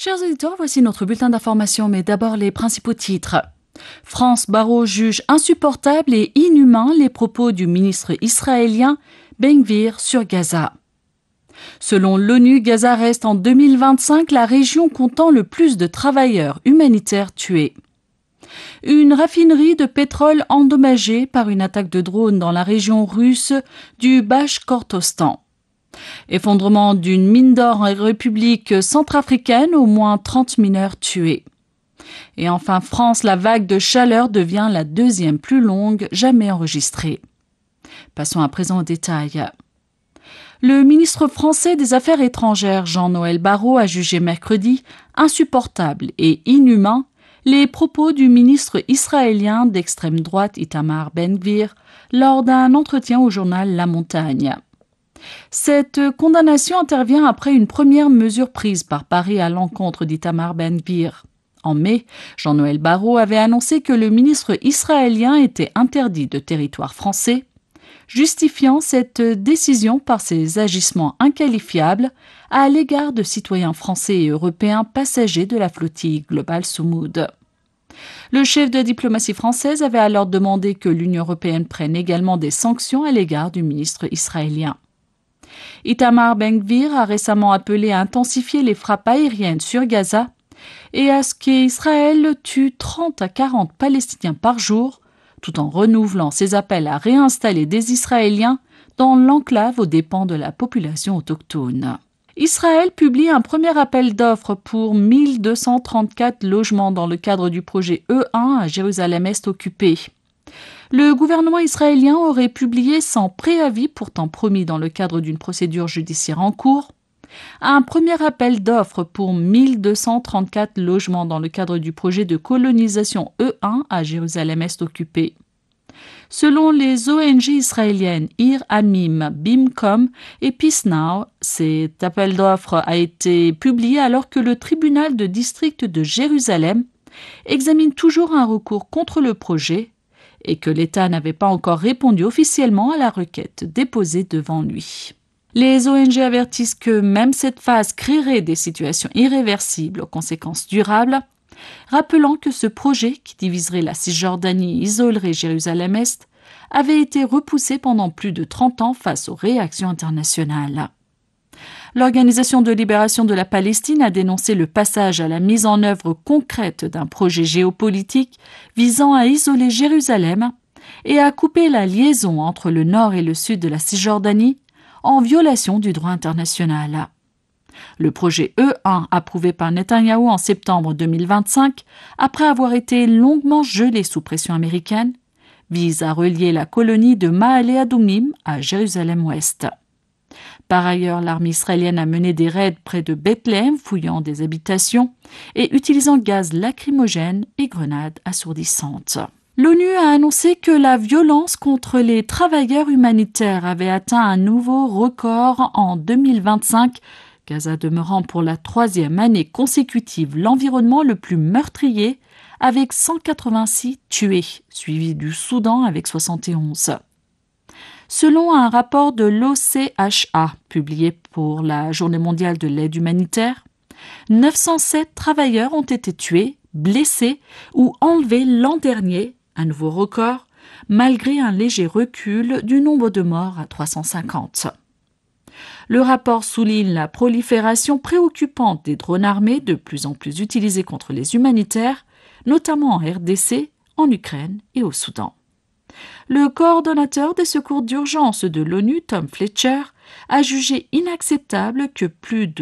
Chers auditeurs, voici notre bulletin d'information, mais d'abord les principaux titres. France Barrot juge insupportable et inhumain les propos du ministre israélien Ben Gvir sur Gaza. Selon l'ONU, Gaza reste en 2025 la région comptant le plus de travailleurs humanitaires tués. Une raffinerie de pétrole endommagée par une attaque de drone dans la région russe du Bachkortostan. Effondrement d'une mine d'or en République centrafricaine, au moins 30 mineurs tués. Et enfin, France, la vague de chaleur devient la deuxième plus longue jamais enregistrée. Passons à présent aux détails. Le ministre français des Affaires étrangères, Jean-Noël Barrot, a jugé mercredi insupportable et inhumain les propos du ministre israélien d'extrême droite Itamar Ben Gvir lors d'un entretien au journal La Montagne. Cette condamnation intervient après une première mesure prise par Paris à l'encontre d'Itamar Ben Gvir. En mai, Jean-Noël Barrot avait annoncé que le ministre israélien était interdit de territoire français, justifiant cette décision par ses agissements inqualifiables à l'égard de citoyens français et européens passagers de la flottille Global Soumoud. Le chef de diplomatie française avait alors demandé que l'Union européenne prenne également des sanctions à l'égard du ministre israélien. Itamar Ben Gvir a récemment appelé à intensifier les frappes aériennes sur Gaza et à ce qu'Israël tue 30 à 40 Palestiniens par jour, tout en renouvelant ses appels à réinstaller des Israéliens dans l'enclave aux dépens de la population autochtone. Israël publie un premier appel d'offres pour 1234 logements dans le cadre du projet E1 à Jérusalem-Est occupé. Le gouvernement israélien aurait publié sans préavis, pourtant promis dans le cadre d'une procédure judiciaire en cours, un premier appel d'offres pour 1234 logements dans le cadre du projet de colonisation E1 à Jérusalem-Est occupé. Selon les ONG israéliennes Ir Amim, Bimcom et Peace Now, cet appel d'offres a été publié alors que le tribunal de district de Jérusalem examine toujours un recours contre le projet et que l'État n'avait pas encore répondu officiellement à la requête déposée devant lui. Les ONG avertissent que même cette phase créerait des situations irréversibles aux conséquences durables, rappelant que ce projet, qui diviserait la Cisjordanie et isolerait Jérusalem-Est, avait été repoussé pendant plus de 30 ans face aux réactions internationales. L'Organisation de libération de la Palestine a dénoncé le passage à la mise en œuvre concrète d'un projet géopolitique visant à isoler Jérusalem et à couper la liaison entre le nord et le sud de la Cisjordanie en violation du droit international. Le projet E1, approuvé par Netanyahou en septembre 2025, après avoir été longuement gelé sous pression américaine, vise à relier la colonie de Ma'ale Adumim à Jérusalem-Ouest. Par ailleurs, l'armée israélienne a mené des raids près de Bethléem, fouillant des habitations et utilisant gaz lacrymogène et grenades assourdissantes. L'ONU a annoncé que la violence contre les travailleurs humanitaires avait atteint un nouveau record en 2025, Gaza demeurant pour la 3e année consécutive l'environnement le plus meurtrier, avec 186 tués, suivi du Soudan avec 71. Selon un rapport de l'OCHA, publié pour la Journée mondiale de l'aide humanitaire, 907 travailleurs ont été tués, blessés ou enlevés l'an dernier, un nouveau record, malgré un léger recul du nombre de morts à 350. Le rapport souligne la prolifération préoccupante des drones armés de plus en plus utilisés contre les humanitaires, notamment en RDC, en Ukraine et au Soudan. Le coordonnateur des secours d'urgence de l'ONU, Tom Fletcher, a jugé inacceptable que plus de